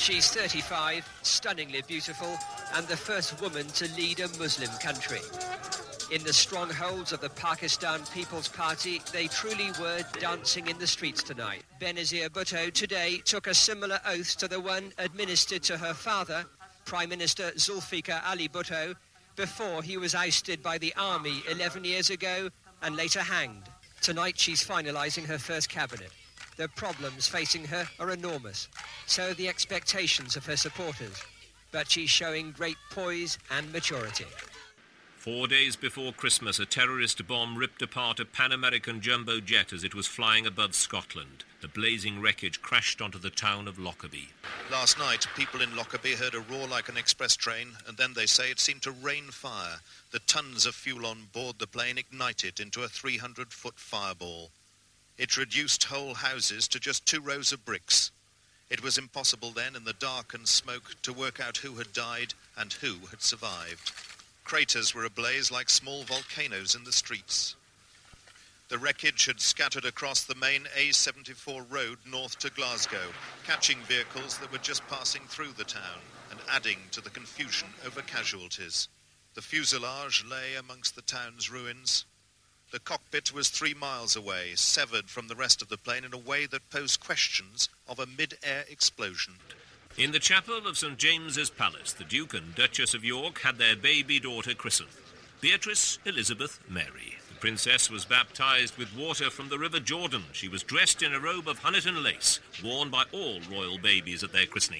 She's 35, stunningly beautiful, and the first woman to lead a Muslim country. In the strongholds of the Pakistan People's Party, they truly were dancing in the streets tonight. Benazir Bhutto today took a similar oath to the one administered to her father, Prime Minister Zulfikar Ali Bhutto, before he was ousted by the army 11 years ago and later hanged. Tonight she's finalising her first cabinet. The problems facing her are enormous, so are the expectations of her supporters. But she's showing great poise and maturity. 4 days before Christmas, a terrorist bomb ripped apart a Pan-American jumbo jet as it was flying above Scotland. The blazing wreckage crashed onto the town of Lockerbie. Last night, people in Lockerbie heard a roar like an express train, and then they say it seemed to rain fire. The tons of fuel on board the plane ignited into a 300-foot fireball. It reduced whole houses to just 2 rows of bricks. It was impossible then, in the dark and smoke, to work out who had died and who had survived. Craters were ablaze like small volcanoes in the streets. The wreckage had scattered across the main A74 road north to Glasgow, catching vehicles that were just passing through the town and adding to the confusion over casualties. The fuselage lay amongst the town's ruins. The cockpit was 3 miles away, severed from the rest of the plane in a way that posed questions of a mid-air explosion. In the chapel of St James's Palace, the Duke and Duchess of York had their baby daughter christened, Beatrice Elizabeth Mary. The princess was baptised with water from the River Jordan. She was dressed in a robe of Honiton lace, worn by all royal babies at their christening.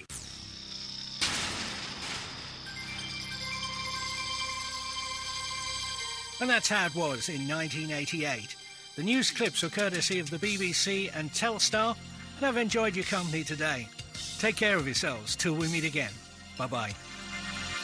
And that's how it was in 1988. The news clips were courtesy of the BBC and Telstar, and I've enjoyed your company today. Take care of yourselves till we meet again. Bye-bye.